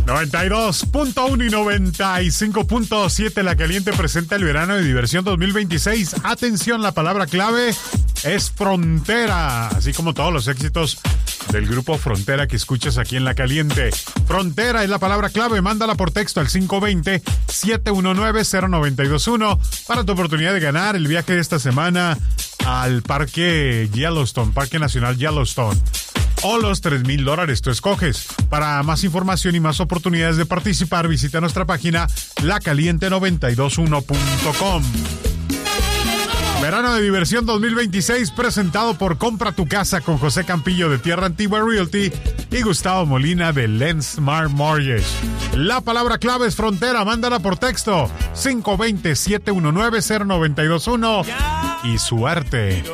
92.1 y 95.7 La Caliente presenta el verano de diversión 2026. Atención, la palabra clave es Frontera, así como todos los éxitos del grupo Frontera que escuchas aquí en La Caliente. Frontera es la palabra clave, mándala por texto al 520-719-0921 para tu oportunidad de ganar el viaje de esta semana al Parque Yellowstone, Parque Nacional Yellowstone. O los $3,000 tú escoges. Para más información y más oportunidades de participar, visita nuestra página lacaliente921.com. Verano de diversión 2026 presentado por Compra tu Casa con José Campillo de Tierra Antigua Realty y Gustavo Molina de Lensmart Mortgage. La palabra clave es Frontera, mándala por texto 520-719-0921 y suerte.